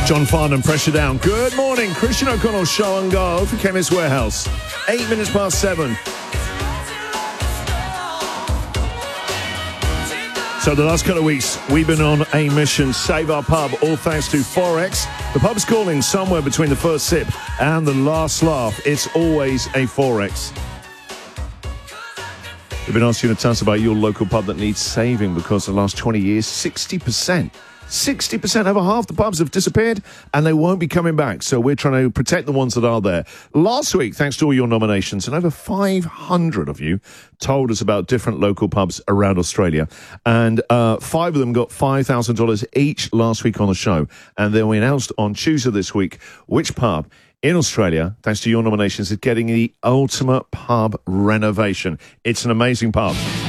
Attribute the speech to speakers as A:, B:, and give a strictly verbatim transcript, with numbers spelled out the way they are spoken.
A: John Farnham, Pressure Down. Good morning. Christian O'Connell show and go for Chemist Warehouse. Eight minutes past seven. So the last couple of weeks, we've been on a mission, save our pub, all thanks to Forex. The pub's calling somewhere between the first sip and the last laugh. It's always a Forex. We've been asking you to tell us about your local pub that needs saving because the last twenty years, sixty percent. sixty percent, over half the pubs have disappeared and they won't be coming back. So we're trying to protect the ones that are there. Last week, thanks to all your nominations, and over five hundred of you told us about different local pubs around Australia. And uh, five of them got five thousand dollars each last week on the show. And then we announced on Tuesday this week which pub in Australia, thanks to your nominations, is getting the ultimate pub renovation. It's an amazing pub.